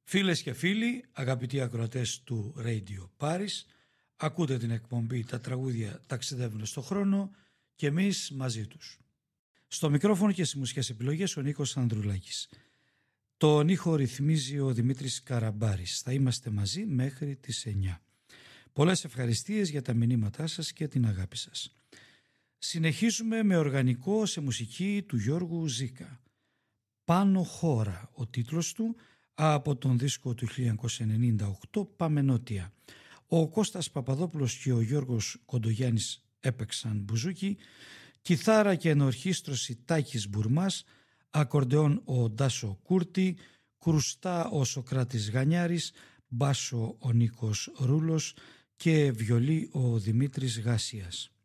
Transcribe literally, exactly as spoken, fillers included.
Φίλες και φίλοι, αγαπητοί ακροατές του Radio Paris, ακούτε την εκπομπή «Τα τραγούδια ταξιδεύουν στο χρόνο» και εμείς μαζί τους. Στο μικρόφωνο και στις μουσικές επιλογές ο Νίκος Ανδρουλάκης. Τον ήχο ρυθμίζει ο Δημήτρης Καραμπάρης. Θα είμαστε μαζί μέχρι τις εννιά. Πολλές ευχαριστίες για τα μηνύματά σας και την αγάπη σας. Συνεχίζουμε με οργανικό σε μουσική του Γιώργου Ζήκα. «Πάνω χώρα» ο τίτλος του, από τον δίσκο του χίλια εννιακόσια ενενήντα οκτώ «Πάμε Νότια». Ο Κώστας Παπαδόπουλος και ο Γιώργος Κοντογιάννης έπαιξαν μπουζούκι, κιθάρα και ενορχήστρωση Τάκης Μπουρμάς, ακορντεόν ο Ντάσο Κούρτη, κρουστά ο Σοκράτης Γανιάρης, μπάσο ο Νίκος Ρούλος και βιολί ο Δημήτρης Γάσιας.